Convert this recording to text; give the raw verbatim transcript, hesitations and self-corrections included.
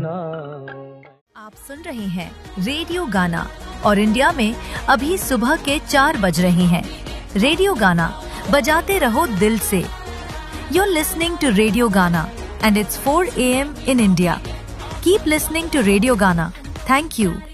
आप सुन रहे हैं रेडियो गाना और इंडिया में अभी सुबह के चार बज रहे हैं। रेडियो गाना बजाते रहो दिल से। You're listening to Radio Ghana and it's four a m in India. Keep listening to Radio Ghana. Thank you.